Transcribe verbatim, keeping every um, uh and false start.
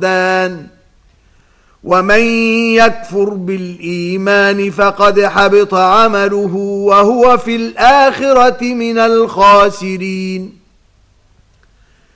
الوردان ومن يكفر بالإيمان فقد حبط عمله وهو في الآخرة من الخاسرين